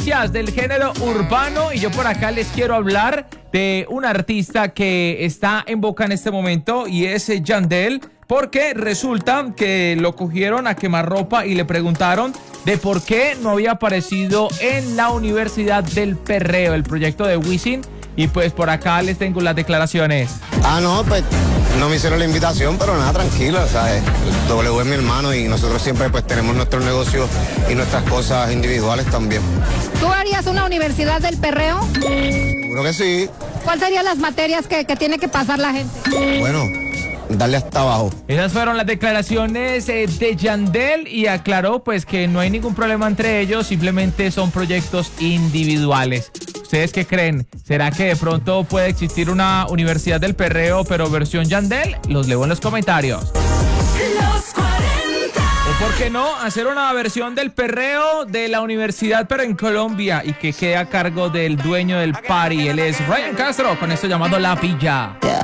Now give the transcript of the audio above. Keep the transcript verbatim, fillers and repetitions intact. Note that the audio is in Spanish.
noticias del género urbano y yo por acá les quiero hablar de un artista que está en boca en este momento y es Yandel, porque resulta que lo cogieron a quemarropa y le preguntaron de por qué no había aparecido en la Universidad del Perreo, el proyecto de Wisin, y pues por acá les tengo las declaraciones. Ah, no, pues no me hicieron la invitación, pero nada, tranquilo, ¿sabes? El W es mi hermano y nosotros siempre pues tenemos nuestros negocios y nuestras cosas individuales también. ¿Tú harías una Universidad del Perreo? Seguro que sí. ¿Cuáles serían las materias que, que tiene que pasar la gente? Bueno, darle hasta abajo. Esas fueron las declaraciones eh, de Yandel y aclaró pues que no hay ningún problema entre ellos, simplemente son proyectos individuales. ¿Ustedes qué creen? ¿Será que de pronto puede existir una Universidad del Perreo pero versión Yandel? Los leo en los comentarios. Los cuarenta. ¿O por qué no hacer una versión del Perreo de la universidad pero en Colombia y que quede a cargo del dueño del party? Él es Ryan Castro con esto llamado La Villa.